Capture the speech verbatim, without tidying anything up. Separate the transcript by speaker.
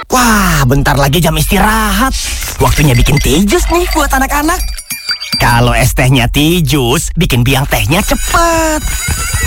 Speaker 1: Wah, bentar lagi jam istirahat. Waktunya bikin teh jus nih buat anak-anak. Kalau es tehnya teh jus, bikin biang tehnya cepet.